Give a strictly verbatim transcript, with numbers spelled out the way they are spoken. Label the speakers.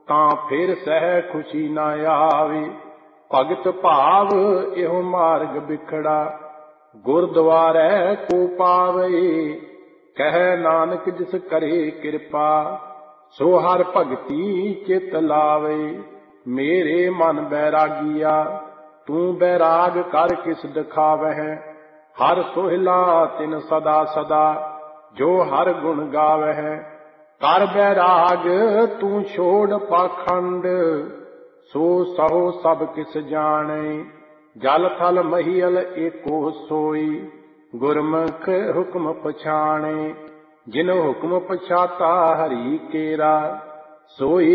Speaker 1: ਤਾਂ ਫਿਰ ਸਹਿ ਖੁਸ਼ੀ ਨਾ ਆਵੇ। ਭਗਤ ਭਾਵ ਇਹੋ ਮਾਰਗ ਬਿਖੜਾ, ਗੁਰਦੁਆਰੇ ਕੋ ਪਾਵੇ। ਕਹਿ ਨਾਨਕ ਜਿਸ ਕਰੇ ਕਿਰਪਾ, ਸੋ ਹਰ ਭਗਤੀ ਚਿਤ ਲਾਵੇ। ਮੇਰੇ ਮਨ ਬੈਰਾਗੀਆ, ਤੂੰ ਬੈਰਾਗ ਕਰ ਕਿਸ ਦਿਖਾਵਹਿ। ਹਰ ਸੋਹਿਲਾ ਤਿਨ ਸਦਾ ਸਦਾ, ਜੋ ਹਰ ਗੁਣ ਗਾਵਹਿ। ਕਰ ਬੈਰਾਗ ਤੂੰ ਛੋੜ ਪਾਖੰਡ, ਸੋ ਸਹੁ ਸਭ ਕਿਸ ਜਾਣੈ। ਜਲ ਥਲ ਮਹੀਲ ਏਕੋ ਸੋਈ, ਗੁਰਮੁਖ ਹੁਕਮ ਪਛਾਣੈ। ਜਿਨ ਹੁਕਮ ਪਛਾਤਾ ਹਰੀ ਕੇਰਾ, ਸੋਈ